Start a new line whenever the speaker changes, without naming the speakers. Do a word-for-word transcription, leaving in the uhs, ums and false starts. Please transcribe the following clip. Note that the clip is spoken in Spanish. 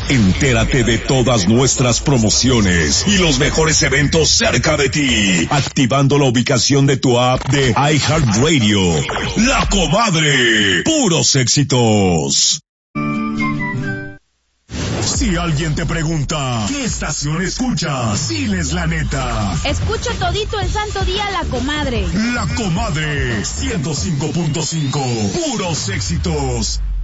Entérate de todas nuestras promociones y los mejores eventos cerca de ti, activando la ubicación de tu app de iHeartRadio. La Comadre, puros éxitos. Si alguien te pregunta, ¿qué estación escuchas? Diles la neta.
Escucho todito el santo día La Comadre.
La Comadre, ciento cinco punto cinco, puros éxitos.